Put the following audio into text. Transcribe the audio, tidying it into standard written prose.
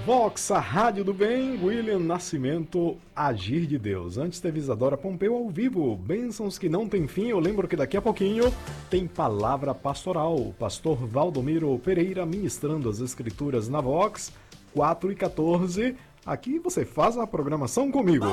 Vox, a Rádio do Bem, William Nascimento, Agir de Deus. Antes teve Isadora Pompeu ao vivo, bênçãos que não tem fim. Eu lembro que daqui a pouquinho tem Palavra Pastoral. O pastor Valdomiro Pereira ministrando as escrituras na Vox, 4h14. Aqui você faz a programação comigo.